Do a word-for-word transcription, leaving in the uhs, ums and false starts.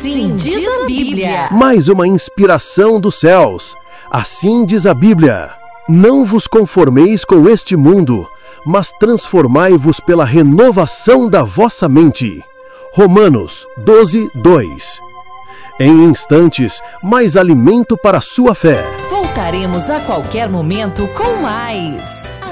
Assim diz a Bíblia. Mais uma inspiração dos céus. Assim diz a Bíblia: não vos conformeis com este mundo, mas transformai-vos pela renovação da vossa mente. Romanos doze, dois. Em instantes, mais alimento para a sua fé. Voltaremos a qualquer momento com mais